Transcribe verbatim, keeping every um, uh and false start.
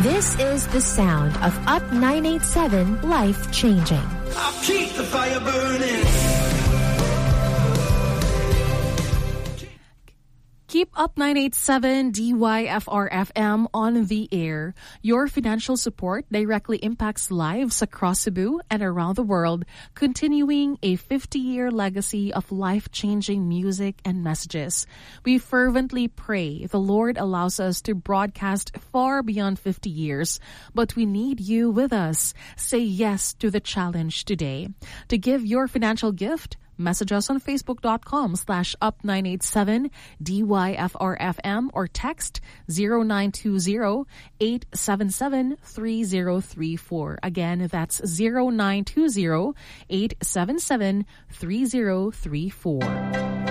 This is the sound of Up nine eighty-seven Life Changing. I'll keep the fire burning. Keep Up nine eighty-seven D Y F R F M on the air. Your financial support directly impacts lives across Cebu and around the world, continuing a fifty-year legacy of life-changing music and messages. We fervently pray the Lord allows us to broadcast far beyond fifty years, but we need you with us. Say yes to the challenge today. To give your financial gift, message us on facebook.com slash up nine eight seven D Y F R F M or text zero nine two zero eight seven seven three zero three four. Again, that's zero nine two zero eight seven seven three zero three four.